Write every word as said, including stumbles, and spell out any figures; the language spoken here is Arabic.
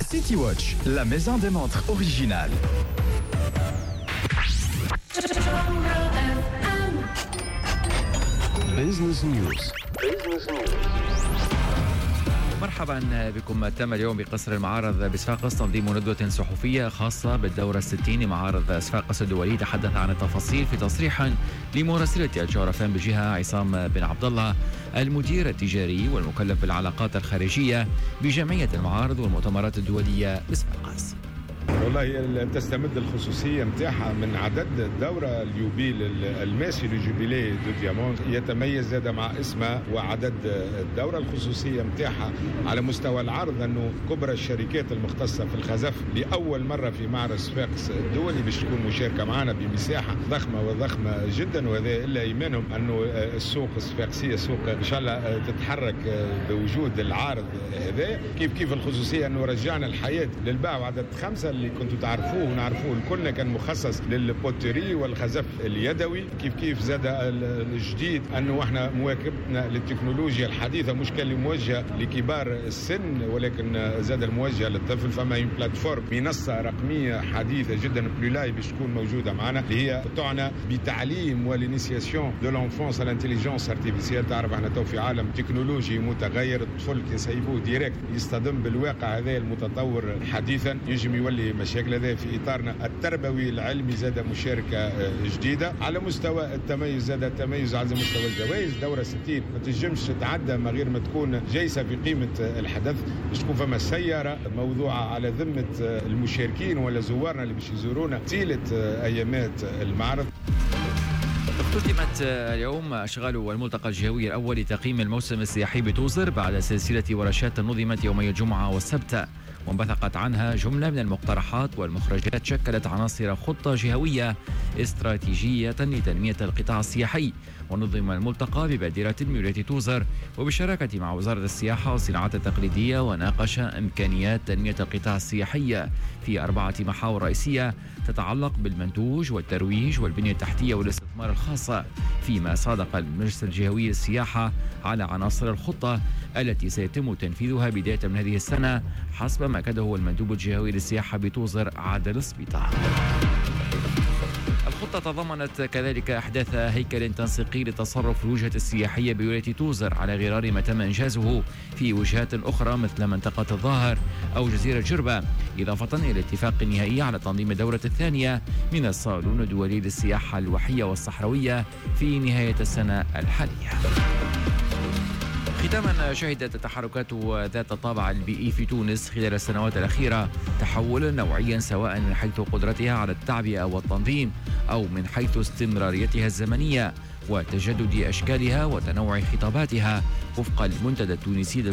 City Watch, la maison des montres originale. Business News. Business News. مرحبا بكم. تم اليوم بقصر المعارض بصفاقس تنظيم ندوة صحفية خاصة بالدورة الستين لمعارض صفاقس الدولي. تحدث عن التفاصيل في تصريح لمراسلة الجوهر اف ام بجهة عصام بن عبد الله المدير التجاري والمكلف بالعلاقات الخارجية بجمعية المعارض والمؤتمرات الدولية بصفاقس. والله تستمد الخصوصية متاحة من عدد الدورة اليوبيل الماسي لجوبيلي دو دياموند، يتميز زاد مع اسمها وعدد الدورة الخصوصية متاحة على مستوى العرض أنه كبرى الشركات المختصة في الخزف لأول مرة في معرض صفاقس الدولي باش تكون مشاركة معنا بمساحة ضخمة وضخمة جدا، وهذا إلا إيمانهم أنه السوق الصفاقسية سوق إن شاء الله تتحرك بوجود العارض هذا. كيف كيف الخصوصية أنه رجعنا الحياة للباع، وعدد خمسة اللي كنتوا تعرفوه ونعرفوه الكلنا كان مخصص للبوتري والخزف اليدوي. كيف كيف زاد الجديد انه احنا مواكبتنا للتكنولوجيا الحديثه، مش كان موجهه لكبار السن ولكن زاد الموجهه للطفل. فما هي بلاتفورم منصه رقميه حديثه جدا بلولاي باش تكون موجوده معنا، اللي هي تعنى بتعليم والانيسياسيون دو لونفونس على الانتليجنس ارتيفيسيال. تعرف احنا تو في عالم تكنولوجي متغير، الطفل كيسيبوه ديريكت يصطدم بالواقع هذا المتطور حديثا، يجم يولي مشاكل. هذا في إطارنا التربوي العلمي زاد مشاركة جديدة على مستوى التميز. زاد التميز على مستوى الجوائز. دورة ستين ما تنجمش تتعدى من غير ما تكون جايسة في قيمة الحدث، باش تكون فما سيارة موضوعة على ذمة المشاركين ولا زوارنا اللي باش يزورونا طيلة أيامات المعرض. اختتمت اليوم أشغال والملتقى الجهوي الأول لتقييم الموسم السياحي بتوزر بعد سلسلة ورشات نظمت يومي الجمعة والسبت، وانبثقت عنها جملة من المقترحات والمخرجات شكلت عناصر خطة جهوية استراتيجية لتنمية القطاع السياحي. ونظم الملتقى ببادرة من ولاية توزر وبالشراكة مع وزارة السياحة والصناعات التقليدية، وناقش إمكانيات تنمية القطاع السياحي في أربعة محاور رئيسية تتعلق بالمنتوج والترويج والبنية التحتية والاستثمار الخاصة، فيما صادق المجلس الجهوي للسياحة على عناصر الخطة التي سيتم تنفيذها بداية من هذه السنة حسب ما أكده المندوب الجهوي للسياحة بتوزر عادل السبيطة. الخطة تضمنت كذلك إحداث هيكل تنسيقي لتصرف الوجهة السياحية بولاية توزر على غرار ما تم إنجازه في وجهات أخرى مثل منطقة الظاهر أو جزيرة جربة، إضافة إلى الاتفاق النهائي على تنظيم الدورة الثانية من الصالون الدولي للسياحة الوحية والصحراوية في نهاية السنة الحالية. ختاما، شهدت التحركات ذات الطابع البيئي في تونس خلال السنوات الأخيرة تحولا نوعيا، سواء من حيث قدرتها على التعبئة والتنظيم أو من حيث استمراريتها الزمنية وتجدد أشكالها وتنوع خطاباتها، وفق المنتدى التونسي